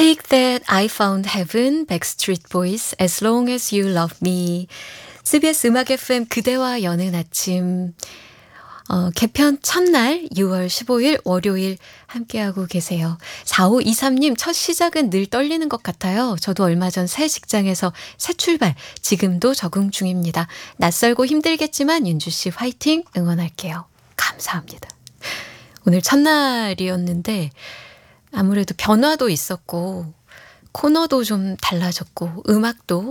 Take That I Found Heaven, Backstreet Boys, As Long As You Love Me. CBS 음악 FM 그대와 여는 아침 개편 첫날 6월 15일 월요일 함께하고 계세요. 4523님 첫 시작은 늘 떨리는 것 같아요. 저도 얼마 전 새 직장에서 새 출발 지금도 적응 중입니다. 낯설고 힘들겠지만 윤주씨 화이팅 응원할게요. 감사합니다. 오늘 첫날이었는데 아무래도 변화도 있었고 코너도 좀 달라졌고 음악도